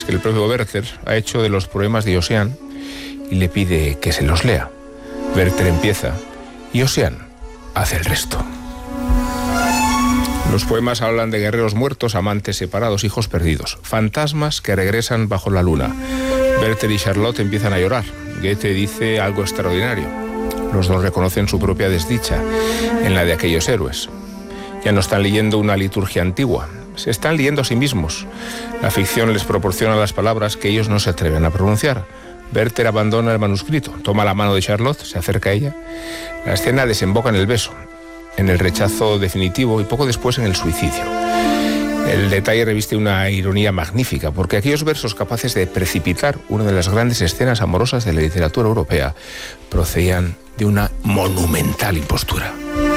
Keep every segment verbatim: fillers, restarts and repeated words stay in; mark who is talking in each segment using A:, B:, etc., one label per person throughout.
A: que el propio Werther ha hecho de los poemas de Ossian y le pide que se los lea. Werther empieza y Ossian hace el resto. Los poemas hablan de guerreros muertos, amantes separados, hijos perdidos, fantasmas que regresan bajo la luna. Werther y Charlotte empiezan a llorar. Goethe dice algo extraordinario. Los dos reconocen su propia desdicha en la de aquellos héroes. Ya no están leyendo una liturgia antigua, se están leyendo a sí mismos. La ficción les proporciona las palabras que ellos no se atreven a pronunciar. Werther abandona el manuscrito, toma la mano de Charlotte, se acerca a ella. La escena desemboca en el beso, en el rechazo definitivo y poco después en el suicidio. El detalle reviste una ironía magnífica, porque aquellos versos capaces de precipitar una de las grandes escenas amorosas de la literatura europea procedían de una monumental impostura.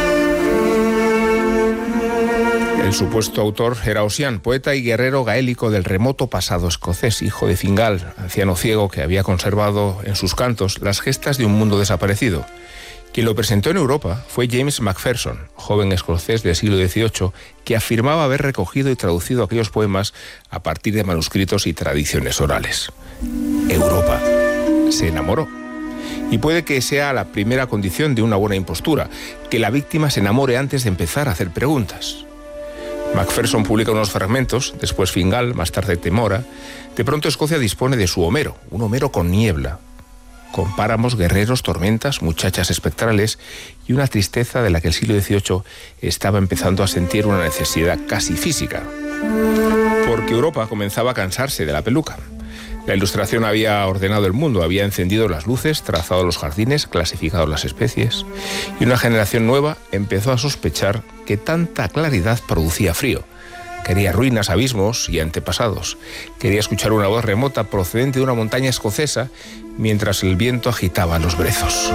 A: El supuesto autor era Ossian, poeta y guerrero gaélico del remoto pasado escocés, hijo de Fingal, anciano ciego que había conservado en sus cantos las gestas de un mundo desaparecido. Quien lo presentó en Europa fue James Macpherson, joven escocés del siglo dieciocho, que afirmaba haber recogido y traducido aquellos poemas a partir de manuscritos y tradiciones orales. Europa se enamoró. Y puede que sea la primera condición de una buena impostura, que la víctima se enamore antes de empezar a hacer preguntas. Macpherson publica unos fragmentos, después Fingal, más tarde Temora. De pronto Escocia dispone de su Homero, un Homero con niebla, con páramos, guerreros, tormentas, muchachas espectrales y una tristeza de la que el siglo dieciocho estaba empezando a sentir una necesidad casi física. Porque Europa comenzaba a cansarse de la peluca. La Ilustración había ordenado el mundo, había encendido las luces, trazado los jardines, clasificado las especies, y una generación nueva empezó a sospechar que tanta claridad producía frío. Quería ruinas, abismos y antepasados. Quería escuchar una voz remota procedente de una montaña escocesa mientras el viento agitaba los brezos.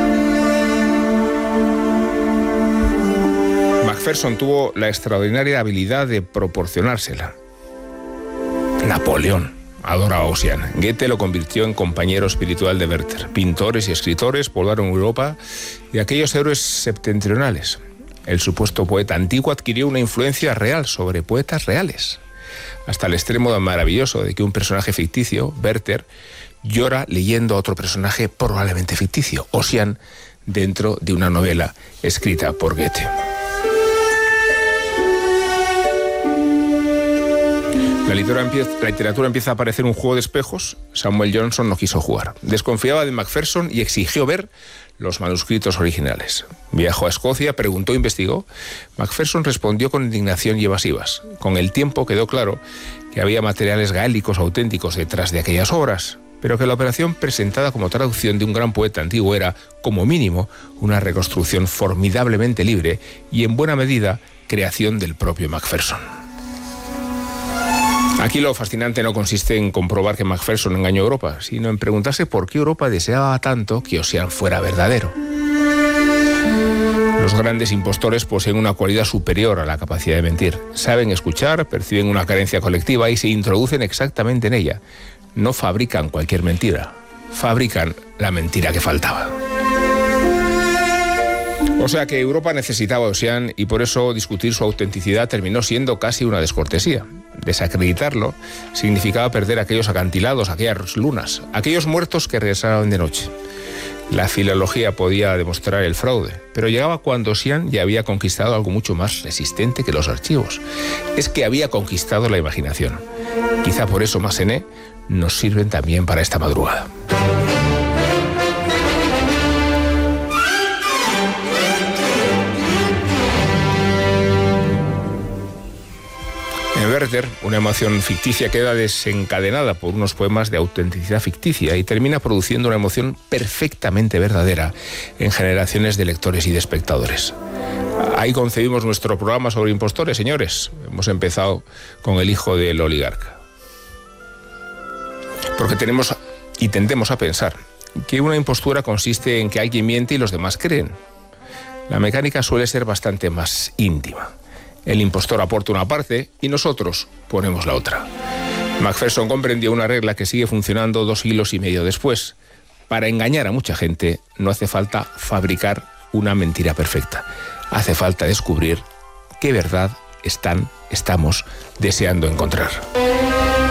A: Macpherson tuvo la extraordinaria habilidad de proporcionársela. Napoleón adoraba a Ossian. Goethe lo convirtió en compañero espiritual de Werther. Pintores y escritores poblaron Europa de aquellos héroes septentrionales. El supuesto poeta antiguo adquirió una influencia real sobre poetas reales, hasta el extremo maravilloso de que un personaje ficticio, Werther, llora leyendo a otro personaje probablemente ficticio, Ossian, dentro de una novela escrita por Goethe. La literatura, empieza, la literatura empieza a parecer un juego de espejos. Samuel Johnson no quiso jugar. Desconfiaba de Macpherson y exigió ver los manuscritos originales. Viajó a Escocia, preguntó, investigó. Macpherson respondió con indignación y evasivas. Con el tiempo quedó claro que había materiales gaélicos auténticos detrás de aquellas obras, pero que la operación presentada como traducción de un gran poeta antiguo era, como mínimo, una reconstrucción formidablemente libre y, en buena medida, creación del propio Macpherson. Aquí lo fascinante no consiste en comprobar que Macpherson engañó a Europa, sino en preguntarse por qué Europa deseaba tanto que Ossian fuera verdadero. Los grandes impostores poseen una cualidad superior a la capacidad de mentir. Saben escuchar, perciben una carencia colectiva y se introducen exactamente en ella. No fabrican cualquier mentira, fabrican la mentira que faltaba. O sea que Europa necesitaba a Ossian y por eso discutir su autenticidad terminó siendo casi una descortesía. Desacreditarlo significaba perder aquellos acantilados, aquellas lunas, aquellos muertos que regresaban de noche. La filología podía demostrar el fraude, pero llegaba cuando Ossian ya había conquistado algo mucho más resistente que los archivos. Es que había conquistado la imaginación. Quizá por eso Massenet nos sirven también para esta madrugada. En Werther, una emoción ficticia queda desencadenada por unos poemas de autenticidad ficticia y termina produciendo una emoción perfectamente verdadera en generaciones de lectores y de espectadores. Ahí concebimos nuestro programa sobre impostores, señores. Hemos empezado con el hijo del oligarca. Porque tenemos y tendemos a pensar que una impostura consiste en que alguien miente y los demás creen. La mecánica suele ser bastante más íntima. El impostor aporta una parte y nosotros ponemos la otra. Macpherson comprendió una regla que sigue funcionando dos siglos y medio después. Para engañar a mucha gente no hace falta fabricar una mentira perfecta. Hace falta descubrir qué verdad están, estamos deseando encontrar.